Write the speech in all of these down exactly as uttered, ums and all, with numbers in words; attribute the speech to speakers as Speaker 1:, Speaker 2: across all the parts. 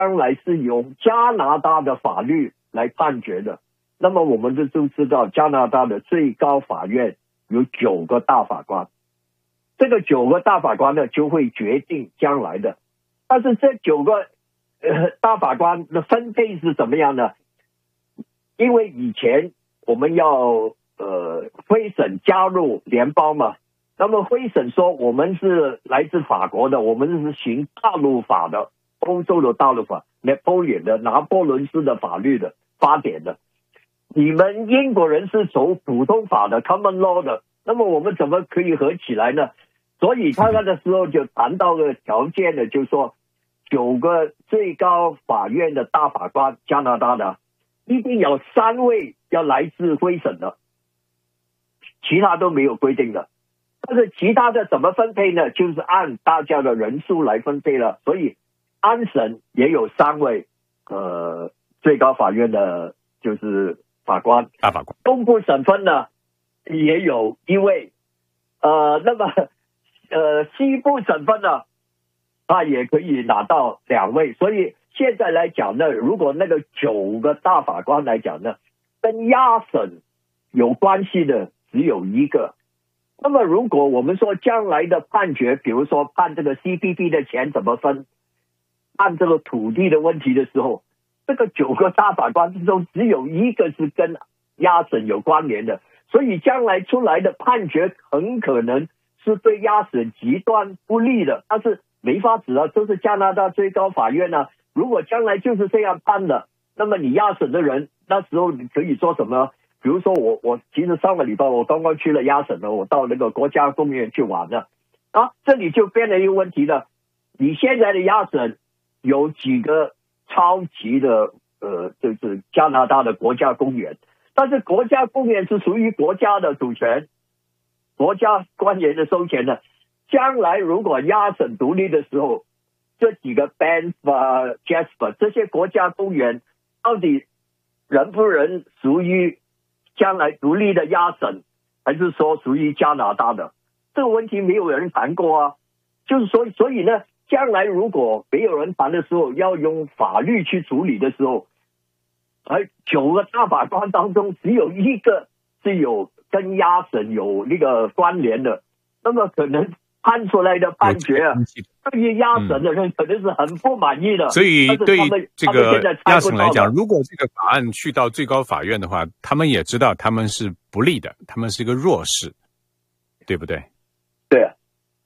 Speaker 1: 将来是由加拿大的法律来判决的。那么我们就就知道加拿大的最高法院有九个大法官，这个九个大法官呢就会决定将来的。但是这九个呃大法官的分配是怎么样呢？因为以前我们要呃灰省加入联邦嘛，那么灰省说我们是来自法国的，我们是行大陆法的，欧洲的大陆法，拿破仑的拿破仑式的法律的法典的。你们英国人是走普通法的 common law 的，那么我们怎么可以合起来呢？所以他那个时候就谈到个条件呢，就是说九个最高法院的大法官，加拿大的一定有三位要来自灰省的，其他都没有规定的。但是其他的怎么分配呢？就是按大家的人数来分配了。所以安省也有三位呃最高法院的就是法官，
Speaker 2: 大法官。
Speaker 1: 东部省份呢也有一位，呃，那么呃西部省份呢，他也可以拿到两位。所以现在来讲呢，如果那个九个大法官来讲呢，跟亚省有关系的只有一个。那么如果我们说将来的判决，比如说判这个 C P P 的钱怎么分，判这个土地的问题的时候，这个九个大法官之中只有一个是跟亚省有关联的，所以将来出来的判决很可能是对亚省极端不利的。但是没法子啊，这是加拿大最高法院啊，如果将来就是这样判的，那么你亚省的人那时候你可以说什么？比如说我我其实上个礼拜我刚刚去了亚省呢，我到那个国家公园去玩了啊，这里就变了一个问题了。你现在的亚省有几个超级的呃就是加拿大的国家公园，但是国家公园是属于国家的主权，国家官员的收钱的。将来如果亚省独立的时候，这几个 Banff 啊 Jasper 这些国家公园到底人不人属于将来独立的亚省，还是说属于加拿大的？这个问题没有人谈过啊。就是说，所以呢，将来如果没有人谈的时候，要用法律去处理的时候，而九个大法官当中只有一个是有跟亚省有那个关联的，那么可能判出来的判决啊，对于亚省的人可能是很不满意的。
Speaker 2: 所以对这个亚省来讲，如果这个法案去到最高法院的话，他们也知道他们是不利的，他们是一个弱势，对不对？
Speaker 1: 对啊。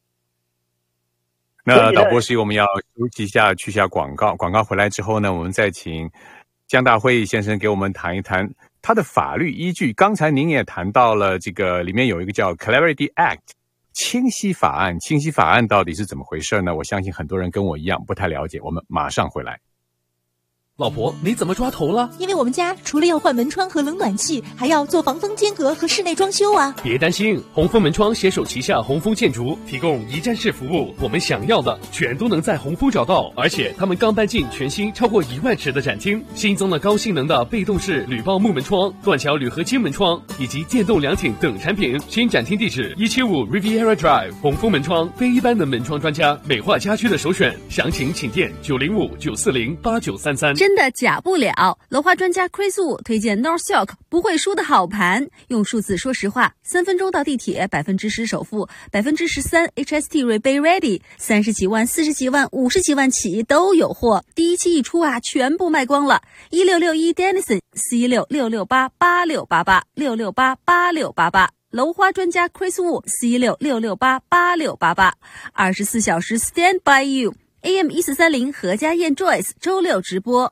Speaker 2: 那导播师，我们要休息一下，去一下广告。广告回来之后呢，我们再请江大辉先生给我们谈一谈他的法律依据。刚才您也谈到了这个里面有一个叫 Clarity Act。清晰法案，清晰法案到底是怎么回事呢？我相信很多人跟我一样不太了解。我们马上回来。
Speaker 3: 老婆，你怎么抓头了？
Speaker 4: 因为我们家除了要换门窗和冷暖气，还要做防风间隔和室内装修啊。
Speaker 3: 别担心，红枫门窗携手旗下红枫建筑，提供一站式服务，我们想要的全都能在红枫找到。而且他们刚搬进全新超过一万尺的展厅，新增了高性能的被动式铝爆木门窗、断桥铝合金门窗以及电动凉亭等产品。新展厅地址一七五 Riviera Drive， 红枫门窗，非一般的门窗专家，美化家居的首选。详情请电九零五九四零八九三三。
Speaker 5: 真的假不了，楼花专家 Chris Wu 推荐 North Silk 不会输的好盘，用数字说实话，三分钟到地铁，百分之十首付，百分之十三 H S T rebate ready， 三十几万、四十几万、五十几万起都有货。第一期一出啊，全部卖光了。一六六一 Dennison 四一六六六八八六八八六六八八六八八。楼花专家 Chris Wu 四一六六六八八六八八，二十四小时 Stand by you。A M 一四三零何家燕 Joyce 周六直播。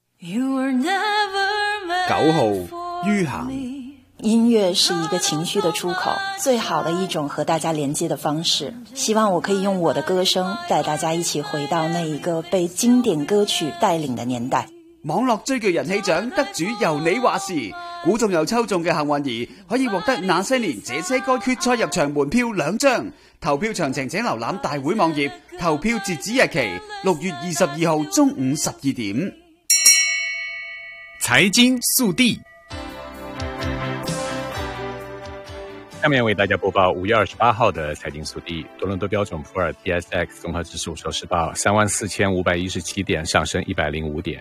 Speaker 6: 九號于涵，
Speaker 7: 音乐是一个情绪的出口，最好的一种和大家连接的方式。希望我可以用我的歌声带大家一起回到那一个被经典歌曲带领的年代。
Speaker 6: 網絡追劇人氣獎得主由你話事，估中又抽中嘅幸運兒可以獲得那些年這些歌決賽入場門票兩張。投票詳情請瀏覽大會網頁，投票截止日期六月二十二號中午十二點。
Speaker 2: 財經速遞。 下面为大家播报五月二十八号的财经速递。多伦多标准普尔 T S X 综合指数收市报三万四千五百一十七点，上升一百零五点。